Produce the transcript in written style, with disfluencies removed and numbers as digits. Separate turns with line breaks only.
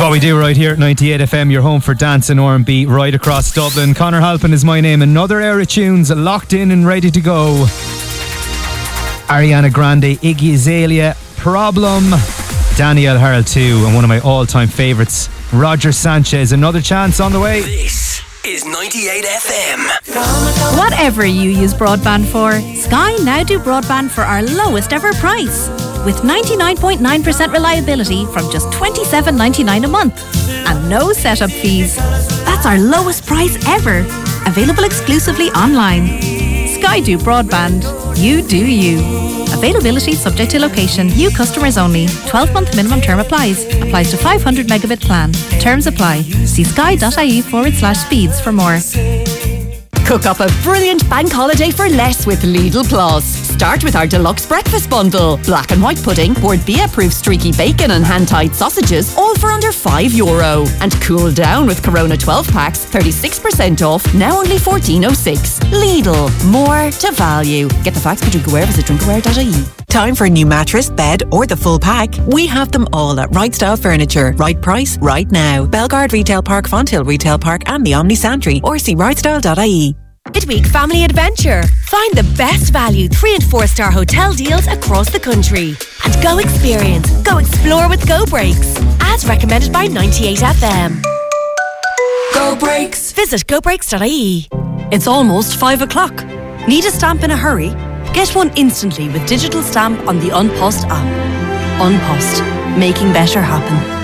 what we do right here at 98 FM, your home for dance and R&B right across Dublin. Conor Halpin is my name. Another era of tunes locked in and ready to go. Ariana Grande, Iggy Azalea, Problem, Danielle Harold 2, and one of my all-time favourites, Roger Sanchez. Another chance on the way.
This is 98 FM.
Whatever you use broadband for, Sky now do broadband for our lowest ever price. With 99.9% reliability from just $27.99 a month. And no setup fees. That's our lowest price ever. Available exclusively online. Sky do broadband. You do you. Availability subject to location. New customers only. 12-month minimum term applies. Applies to 500 megabit plan. Terms apply. See sky.ie/speeds for more.
Cook up a brilliant bank holiday for less with Lidl Plus. Start with our deluxe breakfast bundle. Black and white pudding, Bord Bia-approved streaky bacon and hand-tied sausages, all for under €5. And cool down with Corona 12 packs, 36% off, now only $14.06. Lidl, more to value. Get the facts for Drinkaware, visit drinkaware.ie.
Time for a new mattress, bed or the full pack? We have them all at Right Style Furniture. Right price, right now. Belgard Retail Park, Fonthill Retail Park and the Omni Santry, or see rightstyle.ie.
Midweek Family Adventure. Find the best value 3 and 4 star hotel deals across the country. And go experience, go explore with Go Breaks. As recommended by 98 FM.
Go Breaks.
Visit gobreaks.ie.
It's almost 5 o'clock. Need a stamp in a hurry? Get one instantly with digital stamp on the Unpost app. Unpost. Making better happen.